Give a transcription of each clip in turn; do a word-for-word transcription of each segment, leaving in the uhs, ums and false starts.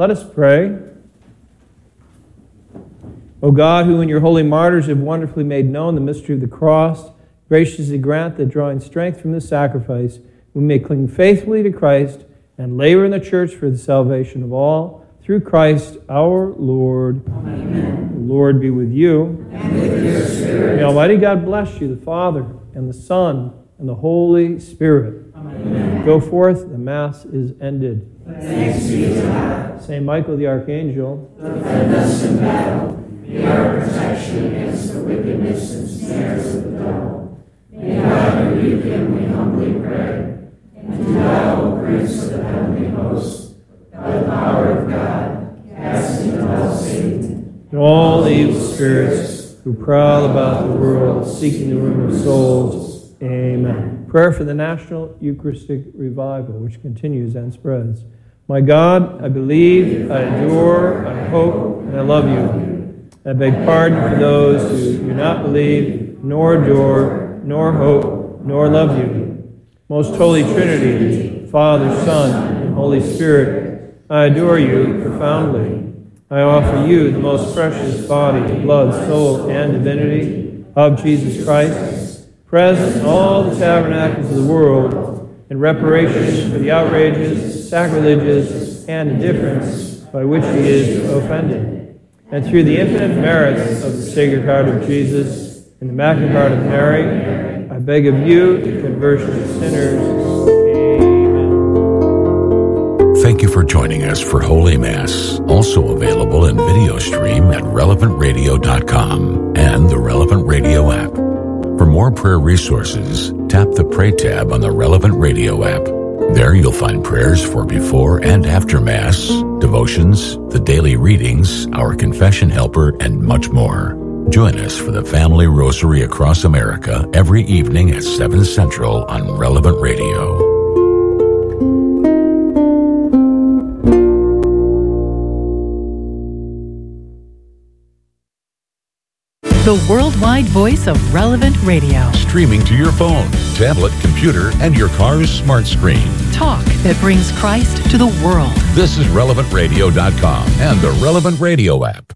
Let us pray. O God, who in your holy martyrs have wonderfully made known the mystery of the cross, graciously grant that, drawing strength from this sacrifice, we may cling faithfully to Christ and labor in the church for the salvation of all, through Christ our Lord. Amen. The Lord be with you. And with your spirit. May Almighty God bless you, the Father, and the Son, and the Holy Spirit. Amen. Go forth, the Mass is ended. Thanks be to God. Saint Michael the Archangel, defend us in battle. Be our protection against the wickedness and snares of the devil. May God rebuke him, we humbly pray. And do thou, O Prince of the heavenly host, by the power of God, cast into hell Satan and all the evil spirits who prowl about the world, seeking the ruin of souls. Amen. Prayer for the National Eucharistic Revival, which continues and spreads. My God, I believe, I adore, I hope, and I love you. I beg pardon for those who do not believe, nor adore, nor hope, nor love you. Most Holy Trinity, Father, Son, and Holy Spirit, I adore you profoundly. I offer you the most precious body, blood, soul, and divinity of Jesus Christ, present in all the tabernacles of the world, in reparation for the outrages, sacrileges, and indifference by which he is offended. And through the infinite merits of the Sacred Heart of Jesus and the Immaculate Heart of Mary, I beg of you the conversion of sinners. Amen. Thank you for joining us for Holy Mass, also available in video stream at relevant radio dot com and the Relevant Radio app. For more prayer resources, tap the Pray tab on the Relevant Radio app. There you'll find prayers for before and after Mass, devotions, the daily readings, our confession helper, and much more. Join us for the Family Rosary across America every evening at seven Central on Relevant Radio. The worldwide voice of Relevant Radio. Streaming to your phone, tablet, computer, and your car's smart screen. Talk that brings Christ to the world. This is relevant radio dot com and the Relevant Radio app.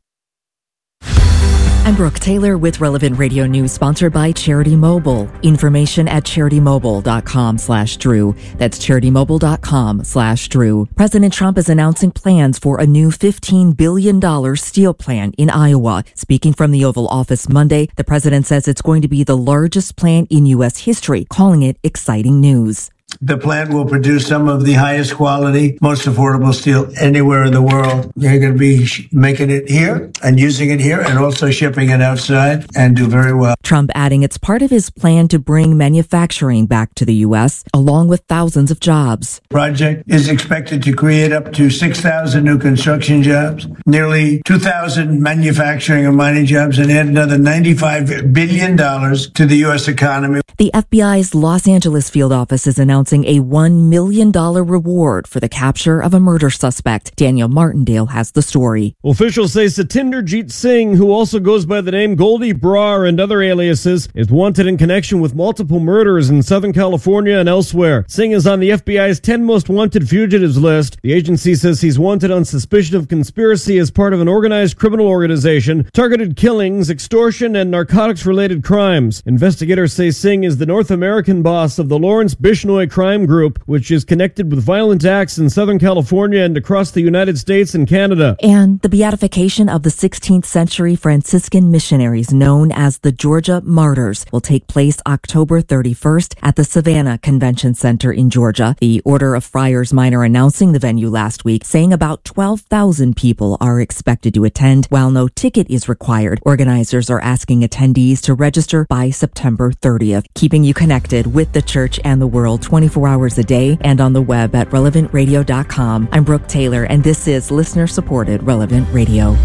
I'm Brooke Taylor with Relevant Radio News, sponsored by Charity Mobile. Information at CharityMobile.com slash Drew. That's CharityMobile.com slash Drew. President Trump is announcing plans for a new fifteen billion dollars steel plant in Iowa. Speaking from the Oval Office Monday, the president says it's going to be the largest plant in U S history, calling it exciting news. The plant will produce some of the highest quality, most affordable steel anywhere in the world. They're going to be making it here and using it here and also shipping it outside and do very well. Trump adding it's part of his plan to bring manufacturing back to the U S, along with thousands of jobs. Project is expected to create up to six thousand new construction jobs, nearly two thousand manufacturing and mining jobs, and add another ninety-five billion dollars to the U S economy. The F B I's Los Angeles field office is announcing a one million dollars reward for the capture of a murder suspect. Daniel Martindale has the story. Officials say Satinderjeet Singh, who also goes by the name Goldie Brar and other aliases, is wanted in connection with multiple murders in Southern California and elsewhere. Singh is on the F B I's ten most wanted fugitives list. The agency says he's wanted on suspicion of conspiracy as part of an organized criminal organization, targeted killings, extortion, and narcotics-related crimes. Investigators say Singh is the North American boss of the Lawrence Bishnoi crime group, which is connected with violent acts in Southern California and across the United States and Canada. And the beatification of the sixteenth century Franciscan missionaries known as the Georgia Martyrs will take place October thirty-first at the Savannah Convention Center in Georgia. The Order of Friars Minor announcing the venue last week, saying about twelve thousand people are expected to attend. While no ticket is required, organizers are asking attendees to register by September thirtieth, keeping you connected with the church and the world twenty-four hours a day and on the web at relevant radio dot com. I'm Brooke Taylor, and this is listener-supported Relevant Radio.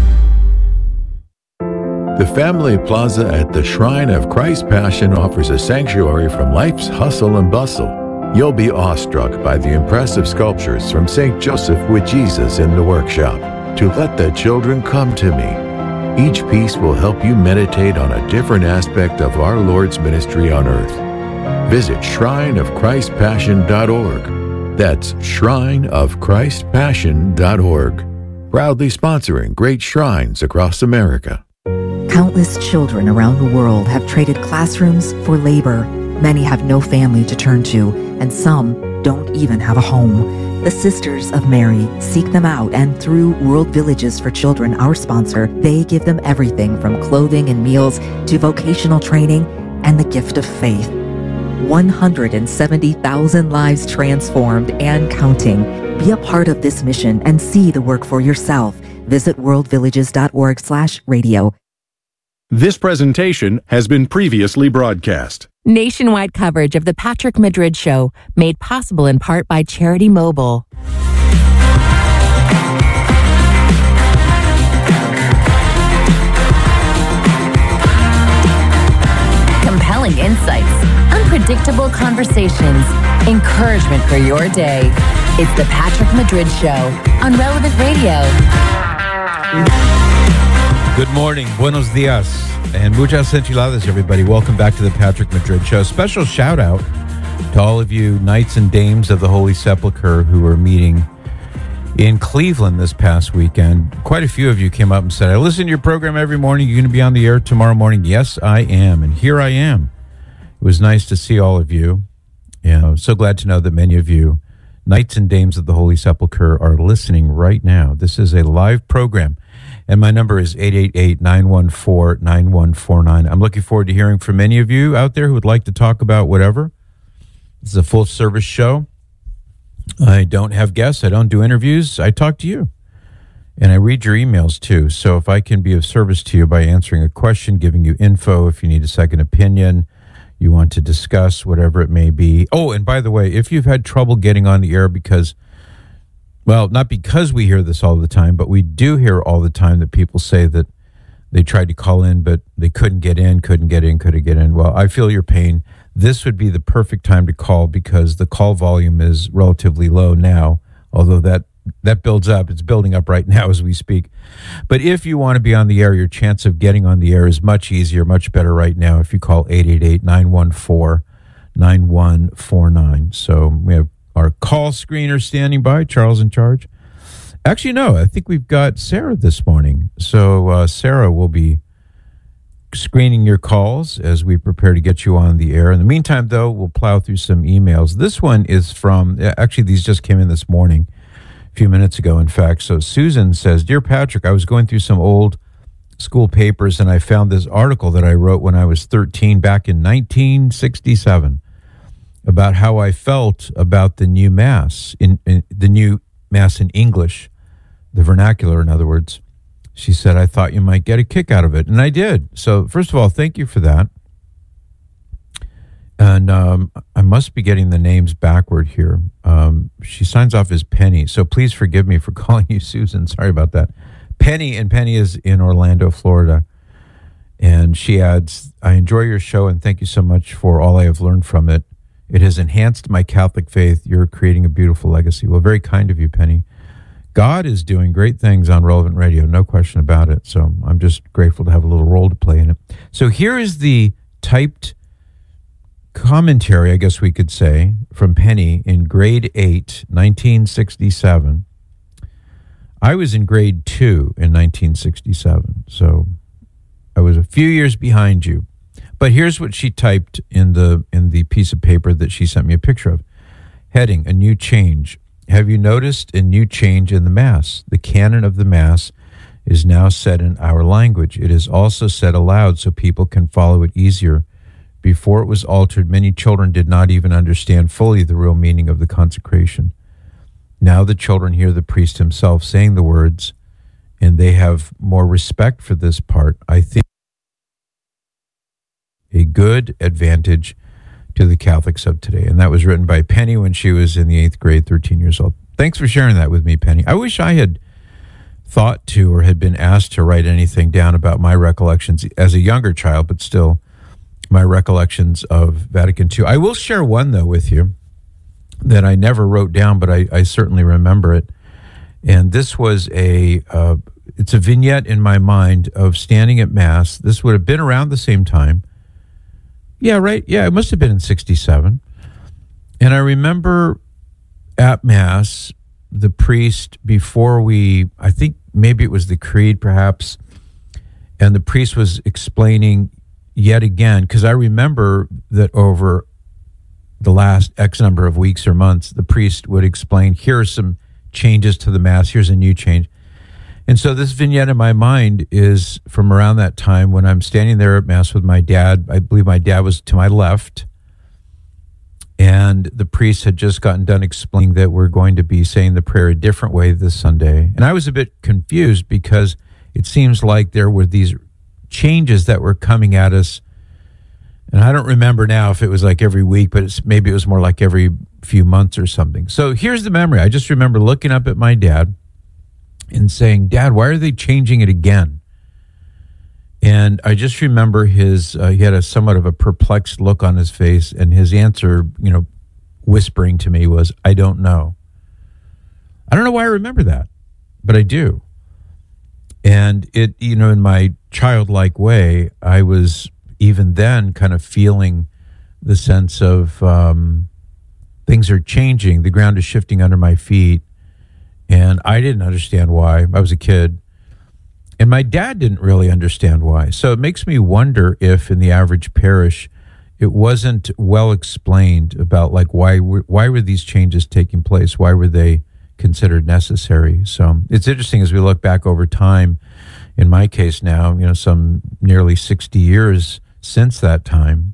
The Family Plaza at the Shrine of Christ Passion offers a sanctuary from life's hustle and bustle. You'll be awestruck by the impressive sculptures from Saint Joseph with Jesus in the workshop, To Let the Children Come to Me. Each piece will help you meditate on a different aspect of our Lord's ministry on earth. Visit shrine of christ passion dot org. That's shrine of christ passion dot org. proudly sponsoring great shrines across America. Countless children around the world have traded classrooms for labor. Many have no family to turn to, and some don't even have a home. The Sisters of Mary seek them out, and through World Villages for Children, our sponsor, they give them everything from clothing and meals to vocational training and the gift of faith. one hundred seventy thousand lives transformed and counting. Be a part of this mission and see the work for yourself. Visit worldvillages.org slash radio. This presentation has been previously broadcast. Nationwide coverage of The Patrick Madrid Show, made possible in part by Charity Mobile. Compelling insights, unpredictable conversations, encouragement for your day. It's The Patrick Madrid Show on Relevant Radio. Good morning, buenos dias, and muchas enchiladas, everybody. Welcome back to the Patrick Madrid Show. Special shout out to all of you knights and dames of the Holy Sepulchre who were meeting in Cleveland this past weekend. Quite a few of you came up and said, I listen to your program every morning. You're going to be on the air tomorrow morning. Yes, I am, and here I am. It was nice to see all of you. You know, so glad to know that many of you, knights and dames of the Holy Sepulchre, are listening right now. This is a live program. And my number is eight eight eight, nine one four, nine one four nine. I'm looking forward to hearing from many of you out there who would like to talk about whatever. This is a full-service show. I don't have guests. I don't do interviews. I talk to you. And I read your emails, too. So if I can be of service to you by answering a question, giving you info, if you need a second opinion, you want to discuss, whatever it may be. Oh, and by the way, if you've had trouble getting on the air because... Well, not because we hear this all the time, but we do hear all the time that people say that they tried to call in, but they couldn't get in, couldn't get in, couldn't get in. Well, I feel your pain. This would be the perfect time to call because the call volume is relatively low now, although that, that builds up. It's building up right now as we speak. But if you want to be on the air, your chance of getting on the air is much easier, much better right now if you call eight eight eight, nine one four, nine one four nine. So we have our call screener standing by, Charles in charge. Actually, no, I think we've got Sarah this morning. So uh, Sarah will be screening your calls as we prepare to get you on the air. In the meantime, though, we'll plow through some emails. This one is from, actually, these just came in this morning, a few minutes ago, in fact. So Susan says, Dear Patrick, I was going through some old school papers and I found this article that I wrote when I was thirteen back in nineteen sixty-seven. About how I felt about the new Mass, in, in the new Mass in English, the vernacular, in other words. She said, I thought you might get a kick out of it. And I did. So, first of all, thank you for that. And um, I must be getting the names backward here. Um, she signs off as Penny. So please forgive me for calling you Susan. Sorry about that. Penny, and Penny is in Orlando, Florida. And she adds, I enjoy your show and thank you so much for all I have learned from it. It has enhanced my Catholic faith. You're creating a beautiful legacy. Well, very kind of you, Penny. God is doing great things on Relevant Radio, no question about it. So I'm just grateful to have a little role to play in it. So here is the typed commentary, I guess we could say, from Penny in grade eight, nineteen sixty-seven. I was in grade two in nineteen sixty-seven, so I was a few years behind you. But here's what she typed in the in the piece of paper that she sent me a picture of. Heading, a new change. Have you noticed a new change in the Mass? The canon of the Mass is now said in our language. It is also said aloud so people can follow it easier. Before it was altered, many children did not even understand fully the real meaning of the consecration. Now the children hear the priest himself saying the words, and they have more respect for this part. I think a good advantage to the Catholics of today. And that was written by Penny when she was in the eighth grade, thirteen years old. Thanks for sharing that with me, Penny. I wish I had thought to or had been asked to write anything down about my recollections as a younger child, but still my recollections of Vatican Two. I will share one, though, with you that I never wrote down, but I, I certainly remember it. And this was a, uh, it's a vignette in my mind of standing at Mass. This would have been around the same time. Yeah, right. Yeah, it must have been in sixty-seven. And I remember at Mass, the priest, before we, I think maybe it was the creed, perhaps, and the priest was explaining yet again, because I remember that over the last X number of weeks or months, the priest would explain, here are some changes to the Mass, here's a new change. And so this vignette in my mind is from around that time when I'm standing there at Mass with my dad. I believe my dad was to my left, and the priest had just gotten done explaining that we're going to be saying the prayer a different way this Sunday. And I was a bit confused because it seems like there were these changes that were coming at us. And I don't remember now if it was like every week, but it's, maybe it was more like every few months or something. So here's the memory. I just remember looking up at my dad and saying, Dad, why are they changing it again? And I just remember his, uh, he had a somewhat of a perplexed look on his face, and his answer, you know, whispering to me was, I don't know. I don't know why I remember that, but I do. And it, you know, in my childlike way, I was even then kind of feeling the sense of um, things are changing. The ground is shifting under my feet. And I didn't understand why. I was a kid. And my dad didn't really understand why. So it makes me wonder if in the average parish, it wasn't well explained about like why were, why were these changes taking place? Why were they considered necessary? So it's interesting as we look back over time, in my case now, you know, some nearly sixty years since that time,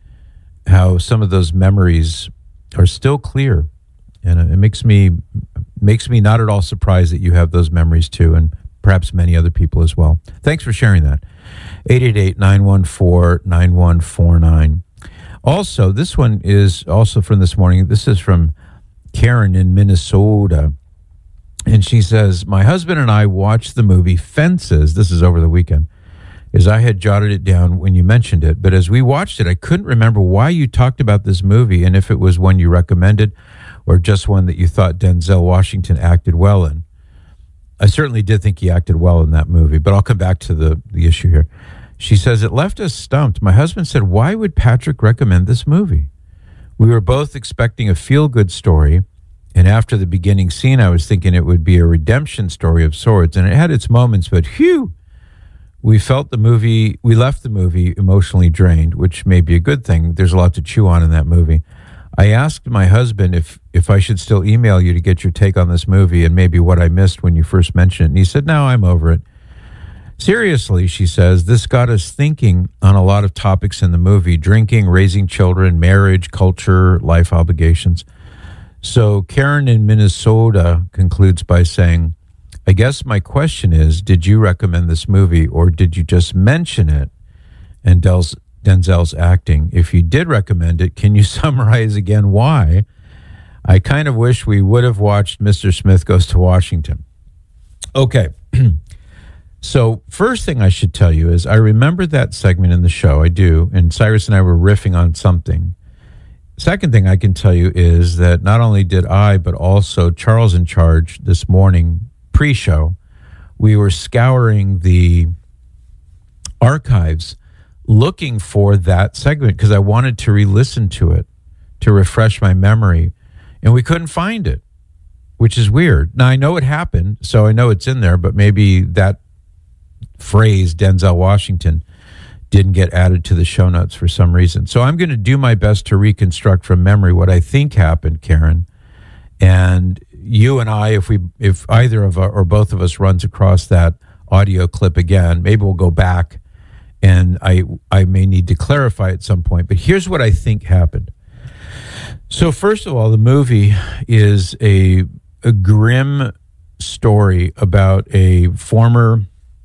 how some of those memories are still clear. And it makes me makes me not at all surprised that you have those memories too, and perhaps many other people as well. Thanks for sharing that. eight eight eight, nine one four, nine one four nine. Also, this one is also from this morning. This is from Karen in Minnesota. And she says, my husband and I watched the movie Fences. This is over the weekend. As I had jotted it down when you mentioned it. But as we watched it, I couldn't remember why you talked about this movie and if it was one you recommended or just one that you thought Denzel Washington acted well in. I certainly did think he acted well in that movie, but I'll come back to the, the issue here. She says, it left us stumped. My husband said, why would Patrick recommend this movie? We were both expecting a feel-good story, and after the beginning scene, I was thinking it would be a redemption story of sorts, and it had its moments, but phew, we felt the movie, we left the movie emotionally drained, which may be a good thing. There's a lot to chew on in that movie. I asked my husband if, if I should still email you to get your take on this movie and maybe what I missed when you first mentioned it. And he said, no, I'm over it. Seriously, she says, this got us thinking on a lot of topics in the movie: drinking, raising children, marriage, culture, life obligations. So Karen in Minnesota concludes by saying, I guess my question is, did you recommend this movie or did you just mention it and Del's Denzel's acting? If you did recommend it, can you summarize again why? I kind of wish we would have watched Mister Smith Goes to Washington. Okay. So first thing I should tell you is I remember that segment in the show. I do. And Cyrus and I were riffing on something. Second thing I can tell you is that not only did I, but also Charles in Charge this morning pre-show, we were scouring the archives looking for that segment because I wanted to re-listen to it to refresh my memory, and we couldn't find it, which is weird. Now, I know it happened, so I know it's in there, but maybe that phrase, Denzel Washington, didn't get added to the show notes for some reason. So I'm going to do my best to reconstruct from memory what I think happened, Karen. And you and I, if we, if either of us or both of us runs across that audio clip again, maybe we'll go back and I I may need to clarify at some point. But here's what I think happened. So first of all, the movie is a, a grim story about a former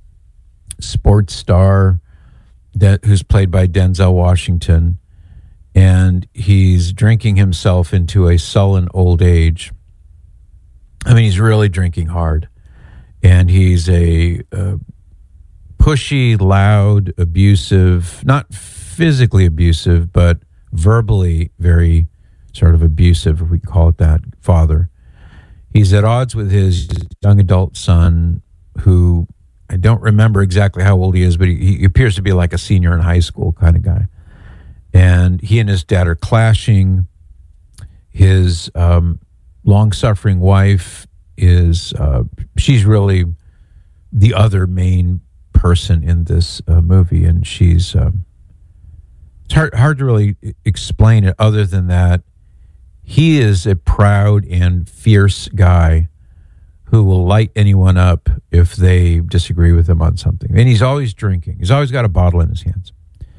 sports star that who's played by Denzel Washington, and he's drinking himself into a sullen old age. I mean, he's really drinking hard, and he's a, a pushy, loud, abusive, not physically abusive, but verbally very sort of abusive, if we call it that, father. He's at odds with his young adult son, who I don't remember exactly how old he is, but he, he appears to be like a senior in high school kind of guy. And he and his dad are clashing. His um, long-suffering wife is, uh, she's really the other main person in this uh, movie, and she's um, it's hard, hard to really explain it other than that he is a proud and fierce guy who will light anyone up if they disagree with him on something. And he's always drinking. He's always got a bottle in his hands.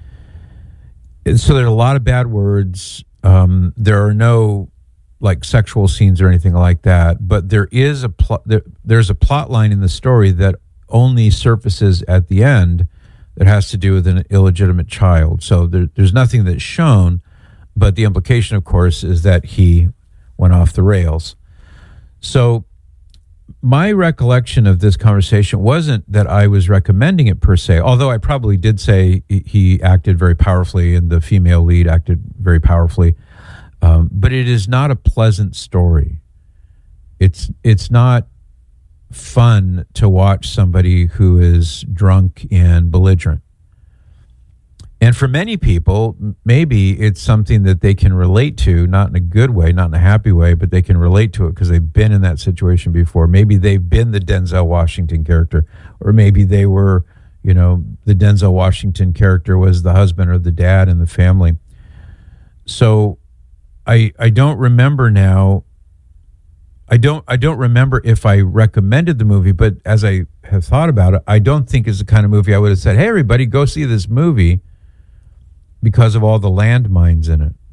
And so there are a lot of bad words. Um, there are no like sexual scenes or anything like that, but there is a plot. There, there's a plot line in the story that only surfaces at the end that has to do with an illegitimate child. So there, there's nothing that's shown, but the implication, of course, is that he went off the rails. So my recollection of this conversation wasn't that I was recommending it per se, although I probably did say he acted very powerfully and the female lead acted very powerfully. Um, but it is not a pleasant story. It's it's not fun to watch somebody who is drunk and belligerent. And for many people, maybe it's something that they can relate to, not in a good way, not in a happy way, but they can relate to it because they've been in that situation before. Maybe they've been the Denzel Washington character, or maybe they were, you know, the Denzel Washington character was the husband or the dad in the family. So I I don't remember now. I don't I don't remember if I recommended the movie, but as I have thought about it, I don't think it's the kind of movie I would have said, "Hey, everybody, go see this movie," because of all the landmines in it.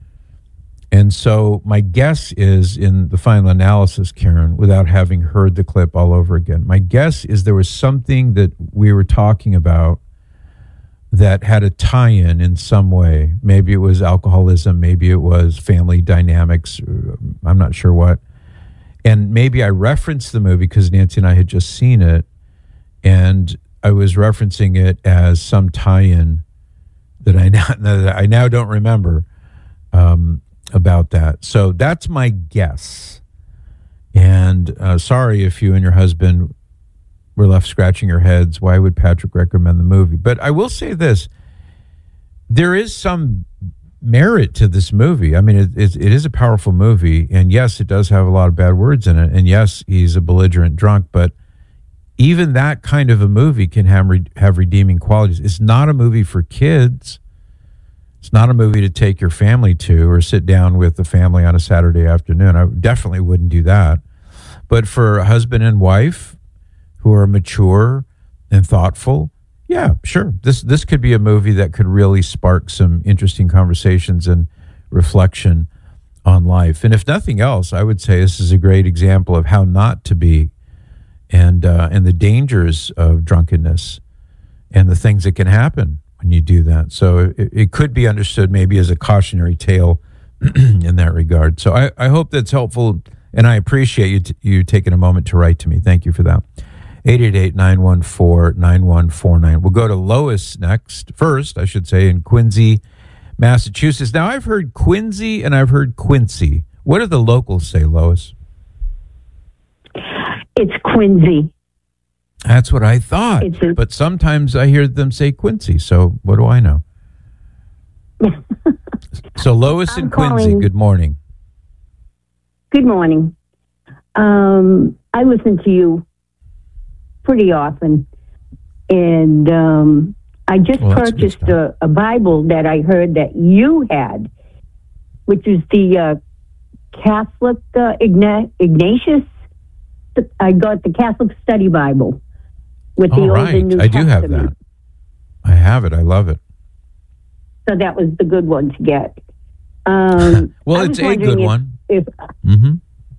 And so my guess is, in the final analysis, Karen, without having heard the clip all over again, my guess is there was something that we were talking about that had a tie-in in some way. Maybe it was alcoholism, maybe it was family dynamics, I'm not sure what. And maybe I referenced the movie because Nancy and I had just seen it, and I was referencing it as some tie-in that I now, that I now don't remember um, about that. So that's my guess. And uh, sorry if you and your husband were left scratching your heads. Why would Patrick recommend the movie? But I will say this. There is some merit to this movie. I mean, it, it, it is a powerful movie. And yes, it does have a lot of bad words in it. And yes, he's a belligerent drunk. But even that kind of a movie can have, have redeeming qualities. It's not a movie for kids. It's not a movie to take your family to or sit down with the family on a Saturday afternoon. I definitely wouldn't do that. But for a husband and wife who are mature and thoughtful, yeah, sure. This this could be a movie that could really spark some interesting conversations and reflection on life. And if nothing else, I would say this is a great example of how not to be, and uh, and the dangers of drunkenness and the things that can happen when you do that. So it, it could be understood maybe as a cautionary tale in that regard. So I, I hope that's helpful, and I appreciate you t- you taking a moment to write to me. Thank you for that. eight eight eight, nine one four, nine one four nine. We'll go to Lois next. First, I should say, in Quincy, Massachusetts. Now, I've heard Quincy and I've heard Quincy. What do the locals say, Lois? It's Quincy. That's what I thought. A- but sometimes I hear them say Quincy. So what do I know? So Lois and Quincy, calling. Good morning. Good morning. Um, I listen to you pretty often, and um, I just well, purchased a, a Bible that I heard that you had, which is the uh, Catholic uh, Igna- Ignatius. I got the Catholic Study Bible with the All Old right. and New I do Testament. have that. I have it. I love it. So that was the good one to get. Um, well, it's a good if, one. If, mm-hmm.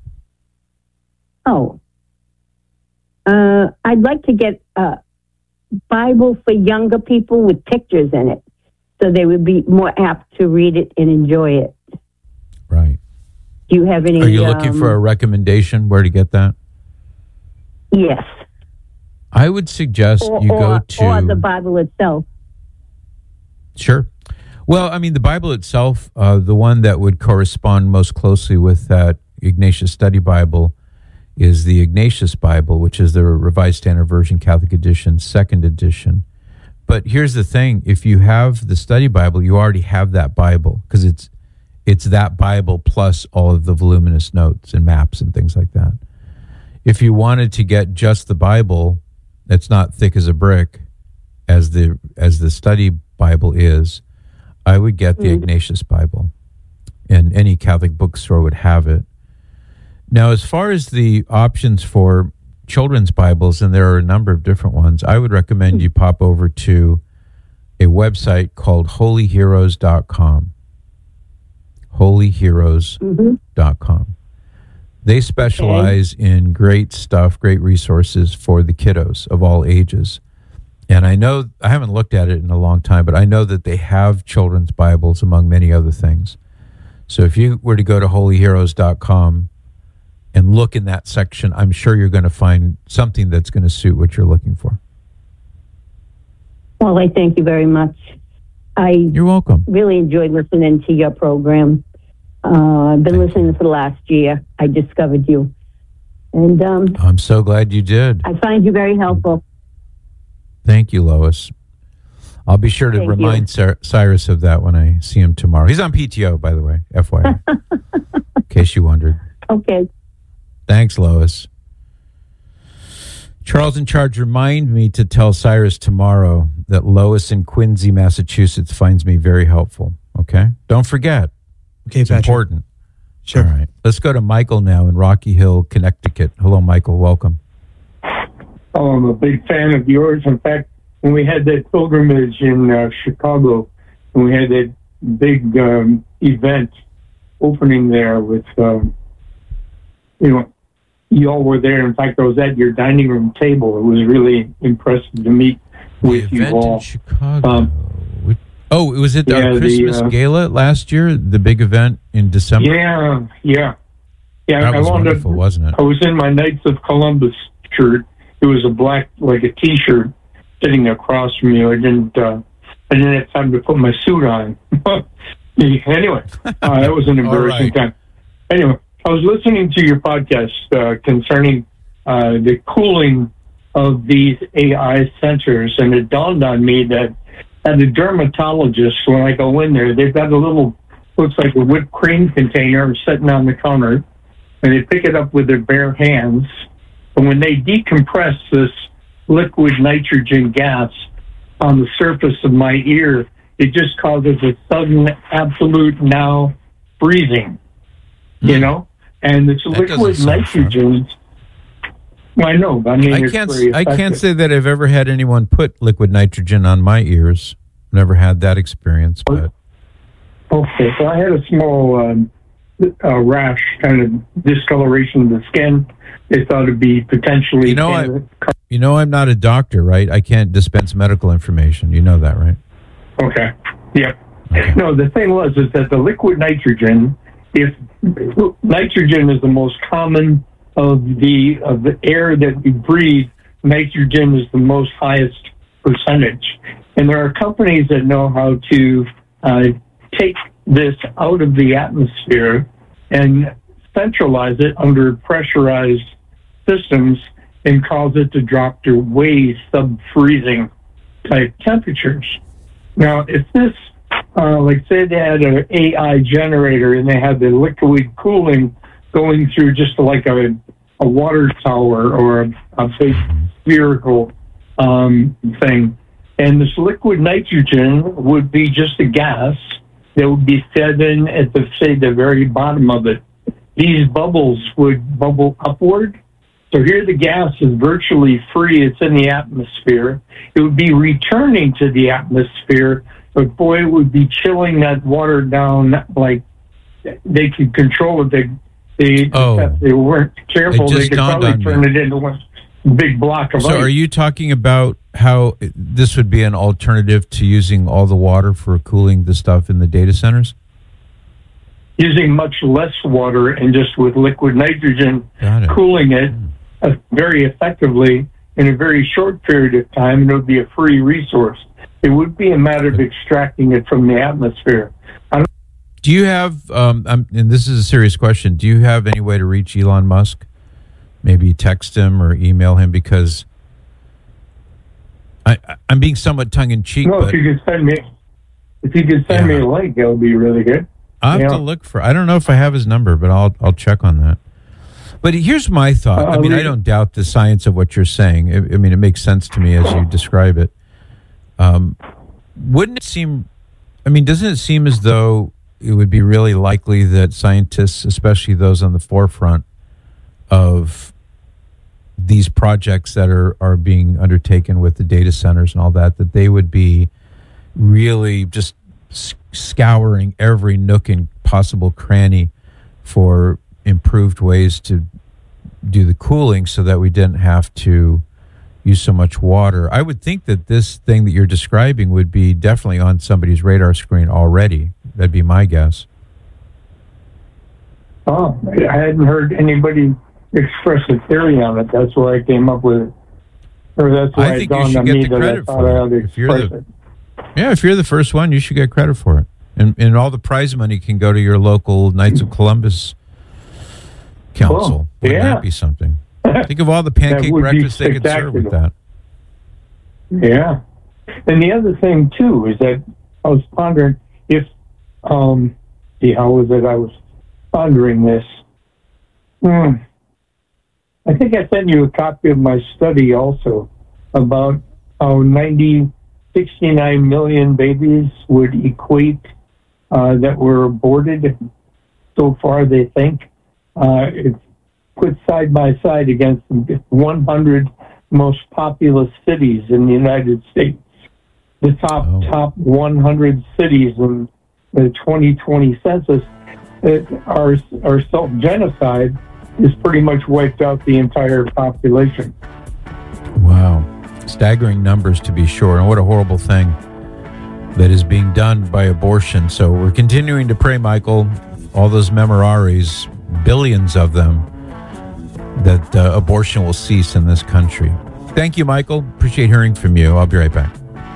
Oh. Uh, I'd like to get a Bible for younger people with pictures in it, so they would be more apt to read it and enjoy it. Right. Do you have any... Are you looking um, for a recommendation where to get that? Yes. I would suggest or, you or, go to... Or the Bible itself. Sure. Well, I mean, the Bible itself, uh, the one that would correspond most closely with that Ignatius Study Bible is the Ignatius Bible, which is the Revised Standard Version Catholic Edition, second edition. But here's the thing. If you have the Study Bible, you already have that Bible, because it's it's that Bible plus all of the voluminous notes and maps and things like that. If you wanted to get just the Bible, it's not thick as a brick, as the as the study Bible is, I would get the mm. Ignatius Bible, and any Catholic bookstore would have it. Now, as far as the options for children's Bibles, and there are a number of different ones, I would recommend mm. you pop over to a website called holy heroes dot com. holy heroes dot com. Mm-hmm. They specialize okay. in great stuff, great resources for the kiddos of all ages. And I know, I haven't looked at it in a long time, but I know that they have children's Bibles among many other things. So if you were to go to holy heroes dot com and look in that section, I'm sure you're going to find something that's going to suit what you're looking for. Well, I thank you very much. I You're welcome. Really enjoyed listening to your program. Uh, I've been thank listening you. for the last year. I discovered you. And um, I'm so glad you did. I find you very helpful. Thank you, Lois. I'll be sure to thank remind Cy- Cyrus of that when I see him tomorrow. He's on P T O, by the way, F Y I, in case you wondered. Okay. Thanks, Lois. Charles in Charge, remind me to tell Cyrus tomorrow that Lois in Quincy, Massachusetts finds me very helpful. Okay? Don't forget. Okay, it's Patrick. important. Sure. All right. Let's go to Michael now in Rocky Hill, Connecticut. Hello, Michael. Welcome. Oh, I'm a big fan of yours. In fact, when we had that pilgrimage in uh, Chicago, when we had that big um, event opening there with, um, you know, you all were there. In fact, I was at your dining room table. It was really impressive to meet with the you event all. In Chicago. Um, oh, was it yeah, our Christmas the, uh, gala last year? The big event in December? Yeah, yeah. Yeah, that I was wound wonderful, up, wasn't it? I was in my Knights of Columbus shirt. It was a black, like a T-shirt, sitting across from you. I didn't, uh, I didn't have time to put my suit on. Anyway, uh, that was an embarrassing right. time. Anyway, I was listening to your podcast uh, concerning uh, the cooling of these A I sensors, and it dawned on me that as a dermatologist, when I go in there, they've got a little, looks like a whipped cream container sitting on the counter, and they pick it up with their bare hands. And when they decompress this liquid nitrogen gas on the surface of my ear, it just causes a sudden, absolute now freezing, mm. you know? And it's That liquid nitrogen. Well, I know. I mean, I it's can't. very I can't effective. say that I've ever had anyone put liquid nitrogen on my ears. Never had that experience, but Okay, so I had a small um, uh, rash, kind of discoloration of the skin. They thought it'd be potentially. you know, I, you know, I'm not a doctor, right? I can't dispense medical information. You know that, right? Okay. Yeah. Okay. No, the thing was is that the liquid nitrogen, if nitrogen is the most common of the of the air that we breathe, nitrogen is the most highest percentage. And there are companies that know how to uh, take this out of the atmosphere and centralize it under pressurized systems and cause it to drop to way sub-freezing type temperatures. Now, if this, uh, like say they had an A I generator and they had the liquid cooling going through just like a, a water tower or a, a big spherical um, thing, and this liquid nitrogen would be just a gas that would be fed in at the, say, the very bottom of it. These bubbles would bubble upward. So here the gas is virtually free. It's in the atmosphere. It would be returning to the atmosphere, but boy, it would be chilling that water down like they could control it. They, they, Oh. if they weren't careful, It just they could dawned probably on turn me. it into one big block of So ice. are you talking about how this would be an alternative to using all the water for cooling the stuff in the data centers? Using much less water and just with liquid nitrogen Got it. cooling it uh, very effectively in a very short period of time, and it would be a free resource. It would be a matter of extracting it from the atmosphere. I don't Do you have, um, um, and this is a serious question, do you have any way to reach Elon Musk? Maybe text him or email him, because I, I- I'm being somewhat tongue-in-cheek, know but if you could send me, if you could send me Yeah. a link, that would be really good. I'll have Yeah. to look for, I don't know if I have his number, but I'll I'll check on that. But here's my thought. I mean, I don't doubt the science of what you're saying. I, I mean, it makes sense to me as you describe it. Um, wouldn't it seem, I mean, doesn't it seem as though it would be really likely that scientists, especially those on the forefront of these projects that are, are being undertaken with the data centers and all that, that they would be really just scouring every nook and possible cranny for improved ways to do the cooling so that we didn't have to use so much water. I would think that this thing that you're describing would be definitely on somebody's radar screen already. That'd be my guess. Oh, I hadn't heard anybody express a theory on it. That's why I came up with it. Or that's why I think it you dawned should on get me the that I credit thought for I it. ought to If you're express the, it. yeah, if you're the first one, you should get credit for it. And, and all the prize money can go to your local Knights of Columbus Council. Oh, Wouldn't yeah. that be something? Think of all the pancake would be breakfast they could serve with that. Yeah. And the other thing, too, is that I was pondering if, um, see, how was it I was pondering this? Hmm. I think I sent you a copy of my study also about how ninety, sixty-nine million babies would equate uh, that were aborted so far, they think. Uh, it's put side by side against the one hundred most populous cities in the United States. The top Oh. top one hundred cities in the twenty twenty census that are are self-genocide has pretty much wiped out the entire population. Wow. Staggering numbers, to be sure. And what a horrible thing that is being done by abortion. So we're continuing to pray, Michael, all those memoraries, billions of them, that uh, abortion will cease in this country. Thank you, Michael. Appreciate hearing from you. I'll be right back.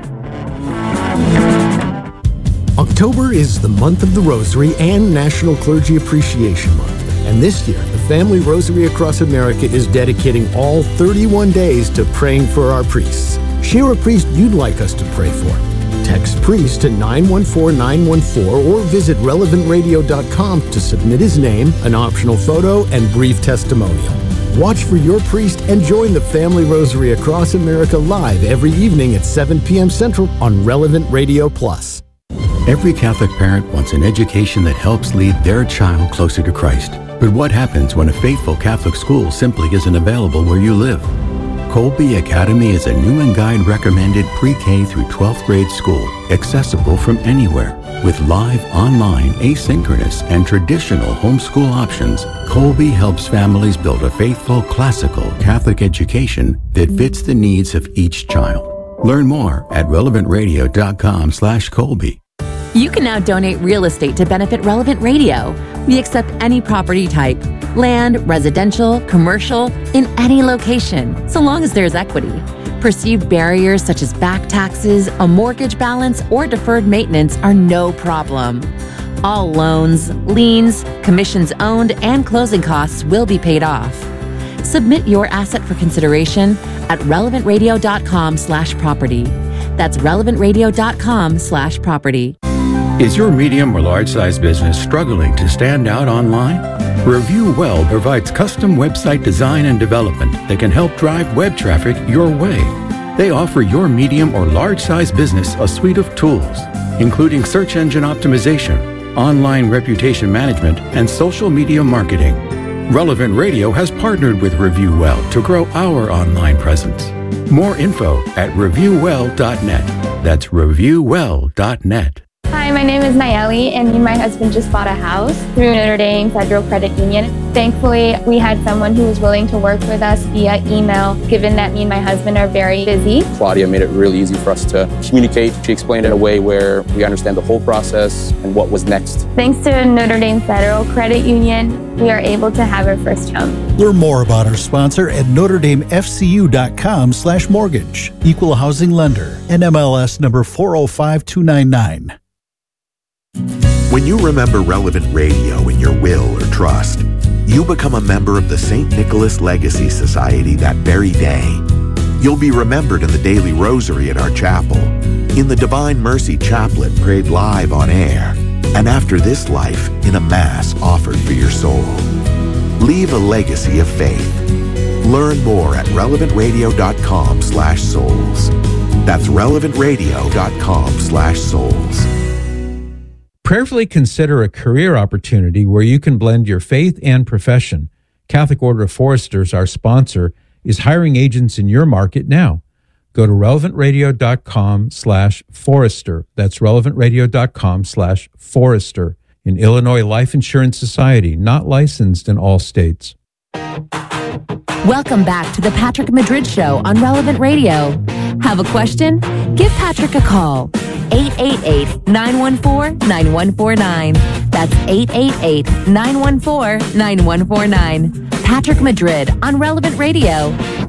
October is the month of the Rosary and National Clergy Appreciation Month. And this year, the Family Rosary Across America is dedicating all thirty-one days to praying for our priests. Share a priest you'd like us to pray for. Text priest to nine one four nine one four or visit relevant radio dot com to submit his name, an optional photo, and brief testimonial. Watch for your priest and join the Family Rosary Across America live every evening at seven p.m. Central on Relevant Radio Plus. Every Catholic parent wants an education that helps lead their child closer to Christ. But what happens when a faithful Catholic school simply isn't available where you live? Colby Academy is a Newman Guide recommended pre-K through twelfth grade school, accessible from anywhere. With live, online, asynchronous, and traditional homeschool options, Colby helps families build a faithful, classical Catholic education that fits the needs of each child. Learn more at relevant radio dot com slash Colby. You can now donate real estate to benefit Relevant Radio. We accept any property type, land, residential, commercial, in any location, so long as there's equity. Perceived barriers such as back taxes, a mortgage balance, or deferred maintenance are no problem. All loans, liens, commissions owned, and closing costs will be paid off. Submit your asset for consideration at relevant radio dot com slash property. That's relevant radio dot com slash property. Is your medium or large size business struggling to stand out online? Review Well provides custom website design and development that can help drive web traffic your way. They offer your medium or large size business a suite of tools, including search engine optimization, online reputation management, and social media marketing. Relevant Radio has partnered with Review Well to grow our online presence. More info at review well dot net. That's review well dot net. Hi, my name is Nayeli, and me and my husband just bought a house through Notre Dame Federal Credit Union. Thankfully, we had someone who was willing to work with us via email, given that me and my husband are very busy. Claudia made it really easy for us to communicate. She explained it in a way where we understand the whole process and what was next. Thanks to Notre Dame Federal Credit Union, we are able to have our first home. Learn more about our sponsor at notre dame f c u dot com slash mortgage. Equal housing lender. N M L S number four oh five two nine nine. When you remember Relevant Radio in your will or trust, you become a member of the Saint Nicholas Legacy Society that very day. You'll be remembered in the daily rosary at our chapel, in the Divine Mercy Chaplet prayed live on air, and after this life in a Mass offered for your soul. Leave a legacy of faith. Learn more at relevant radio dot com slash souls. That's relevant radio dot com slash souls. Prayerfully consider a career opportunity where you can blend your faith and profession. Catholic Order of Foresters, our sponsor, is hiring agents in your market now. Go to relevant radio dot com slash forester. That's relevant radio dot com slash forester. An Illinois Life Insurance Society, not licensed in all states. Welcome back to the Patrick Madrid Show on Relevant Radio. Have a question? Give Patrick a call. eight eight eight, nine one four, nine one four nine. That's eight eight eight, nine one four, nine one four nine. Patrick Madrid on Relevant Radio.